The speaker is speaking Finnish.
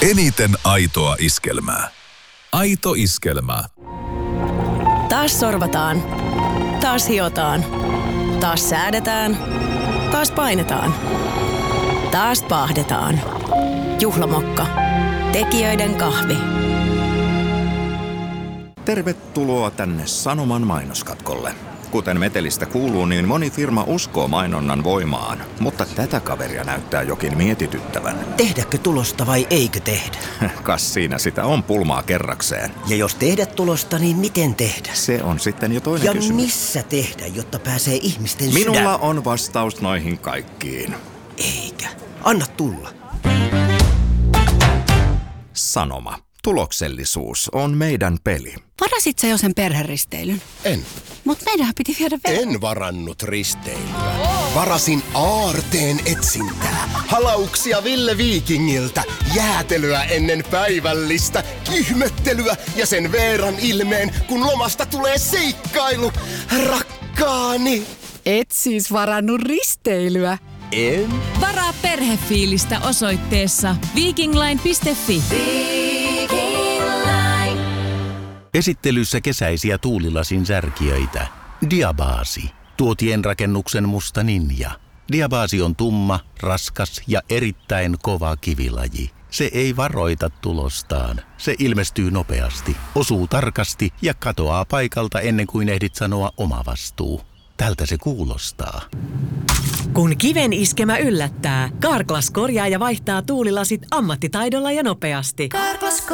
Eniten aitoa iskelmää. Aito iskelmä. Taas sorvataan. Taas hiotaan. Taas säädetään. Taas painetaan. Taas paahdetaan. Juhlamokka. Tekijöiden kahvi. Tervetuloa tänne Sanoman mainoskatkolle. Kuten metelistä kuuluu, niin moni firma uskoo mainonnan voimaan, mutta tätä kaveria näyttää jokin mietityttävän. Tehdäkö tulosta vai eikö tehdä? Kas siinä sitä on pulmaa kerrakseen. Ja jos tehdä tulosta, niin miten tehdä? Se on sitten jo toinen kysymys. Ja missä tehdä, jotta pääsee ihmisten Minulla on vastaus noihin kaikkiin. Eikä. Anna tulla. Sanoma. Tuloksellisuus on meidän peli. Varasit sä jo sen perheristeilyn? En. Mut meidänhän piti viedä En varannut risteilyä. Varasin aarteen etsintää. Halauksia Ville Vikingiltä. Jäätelyä ennen päivällistä. Ihmettelyä ja sen Veeran ilmeen, kun lomasta tulee seikkailu. Rakkaani. Et siis varannut risteilyä? En. Varaa perhefiilistä osoitteessa vikingline.fi. Esittelyssä kesäisiä tuulilasin särkiöitä. Diabasi. Tuotien rakennuksen musta ninja. Diabasi on tumma, raskas ja erittäin kova kivilaji. Se ei varoita tulostaan. Se ilmestyy nopeasti, osuu tarkasti ja katoaa paikalta ennen kuin ehdit sanoa oma vastuu. Tältä se kuulostaa. Kun kiven iskemä yllättää, Carglass korjaa ja vaihtaa tuulilasit ammattitaidolla ja nopeasti.